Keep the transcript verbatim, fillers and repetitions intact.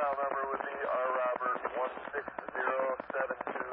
file number would be R Robert one six zero seven two